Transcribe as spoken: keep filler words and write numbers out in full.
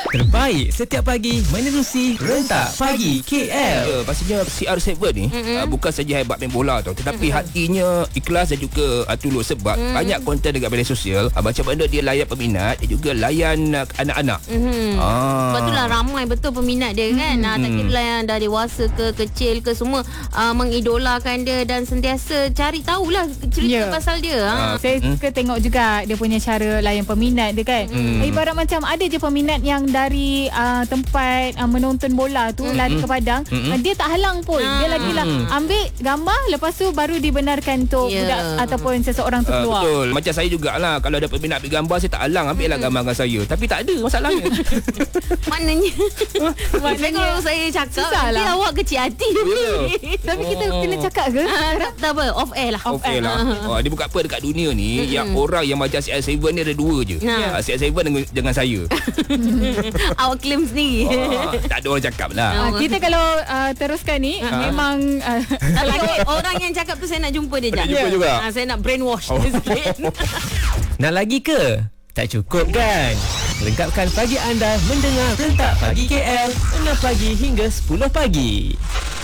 terbaik setiap pagi menerusi Rentak Pagi K L. Ya, pastinya C R tujuh ni uh, bukan saja hebat main bola tau, tetapi mm-hmm. hatinya ikhlas dan juga uh, tulus sebab mm-hmm. banyak konten dekat media sosial uh, macam mana dia layan peminat, dia juga layan uh, anak-anak. Mm-hmm. Ah. Sebab itulah ramai betul peminat dia kan. Mm-hmm. Tak kira lah yang dah dewasa ke kecil ke, semua uh, mengidolakan dia dan sentiasa cari tahulah cerita yeah. pasal dia. Uh, ha. Saya suka mm. tengok juga dia punya cara layan peminat dia kan. Mm. Ibarat macam ada je peminat yang dari uh, tempat uh, menonton bola tu mm. lari ke padang, mm. uh, dia tak halang pun. Mm. Dia lagi lah ambil gambar, lepas tu baru dibenarkan untuk yeah. budak ataupun seseorang tu keluar. Uh, betul. Macam saya jugalah, kalau ada peminat ambil gambar, saya tak halang, ambil lah mm. gambar dengan saya. Tapi tak ada masalahnya. Maknanya Maknanya kalau saya cakap nanti lah. Awak kecil hati. Yeah. Tapi kita oh. kena cakap ke? Uh, tak, tak apa, off air lah. Off air lah. Oh, dia bukan apa dekat dunia ni, mm-hmm. yang orang yang macam C R tujuh ni ada dua je. Yeah. Uh, C R tujuh dengan, dengan saya. Awak claim sendiri. Oh, tak ada orang cakap lah. Uh, kita kalau uh, teruskan ni uh. memang uh, tapi orang yang cakap tu saya nak jumpa dia. Nak jumpa juga. Uh, saya nak brainwash oh. dia sikit. Nak lagi ke? Tak cukup kan? Lengkapkan pagi anda mendengar Rentak Pagi K L enam pagi hingga sepuluh pagi.